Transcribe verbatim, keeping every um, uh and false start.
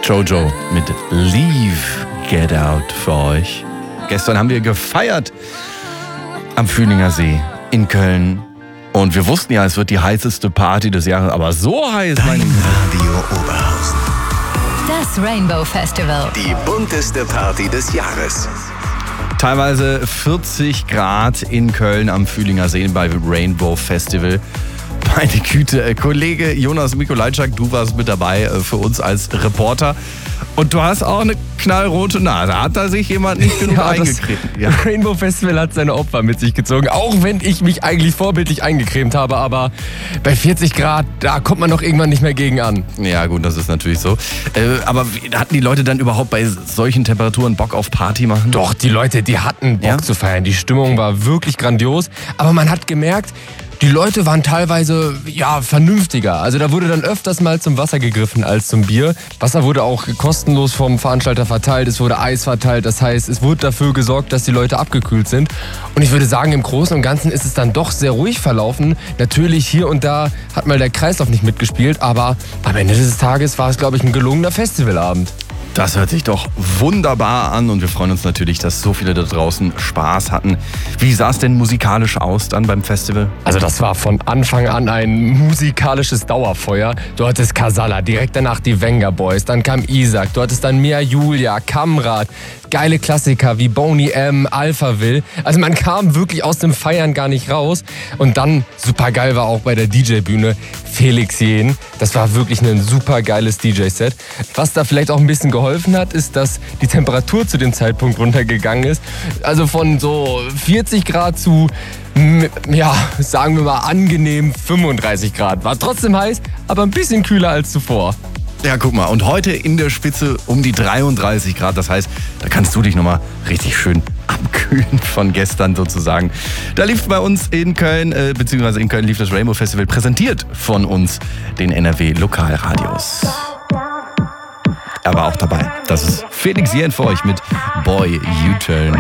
Jojo mit Leave Get Out für euch. Gestern haben wir gefeiert am Fühlinger See in Köln. Und wir wussten ja, es wird die heißeste Party des Jahres. Aber so heiß, Dein meine Radio Oberhausen. Das Rainbow Festival. Die bunteste Party des Jahres. Teilweise vierzig Grad in Köln am Fühlinger See beim Rainbow Festival. Meine Güte, äh, Kollege Jonas Mikolajczak, du warst mit dabei äh, für uns als Reporter. Und du hast auch eine knallrote Nase. Hat da sich jemand nicht genug Ja, eingecremt? Das Ja. Rainbow Festival hat seine Opfer mit sich gezogen, auch wenn ich mich eigentlich vorbildlich eingecremt habe, aber bei vierzig Grad, da kommt man doch irgendwann nicht mehr gegen an. Ja gut, das ist natürlich so. Äh, aber wie, hatten die Leute dann überhaupt bei solchen Temperaturen Bock auf Party machen? Doch, die Leute, die hatten Bock Ja? zu feiern. Die Stimmung war wirklich grandios, aber man hat gemerkt, die Leute waren teilweise, ja, vernünftiger. Also da wurde dann öfters mal zum Wasser gegriffen als zum Bier. Wasser wurde auch kostenlos vom Veranstalter verteilt, es wurde Eis verteilt. Das heißt, es wurde dafür gesorgt, dass die Leute abgekühlt sind. Und ich würde sagen, im Großen und Ganzen ist es dann doch sehr ruhig verlaufen. Natürlich hier und da hat mal der Kreislauf nicht mitgespielt, aber am Ende des Tages war es, glaube ich, ein gelungener Festivalabend. Das hört sich doch wunderbar an und wir freuen uns natürlich, dass so viele da draußen Spaß hatten. Wie sah es denn musikalisch aus dann beim Festival? Also das war von Anfang an ein musikalisches Dauerfeuer. Du hattest Casalla, direkt danach die Venga Boys, dann kam Isaac, du hattest dann Mia Julia, Kamrat, geile Klassiker wie Boney M, Alphaville. Also man kam wirklich aus dem Feiern gar nicht raus. Und dann, super geil war auch bei der D J-Bühne Felix Jähn. Das war wirklich ein super geiles D J-Set. Was da vielleicht auch ein bisschen geholfen hat, ist, dass die Temperatur zu dem Zeitpunkt runtergegangen ist. Also von so vierzig Grad zu, ja, sagen wir mal angenehm fünfunddreißig Grad. War trotzdem heiß, aber ein bisschen kühler als zuvor. Ja, guck mal, und heute in der Spitze um die dreiunddreißig Grad. Das heißt, da kannst du dich nochmal richtig schön abkühlen von gestern sozusagen. Da lief bei uns in Köln, äh, beziehungsweise in Köln lief das Rainbow Festival, präsentiert von uns, den N R W Lokalradios. Er war auch dabei. Das ist Felix Jähn für euch mit Boy U-Turn.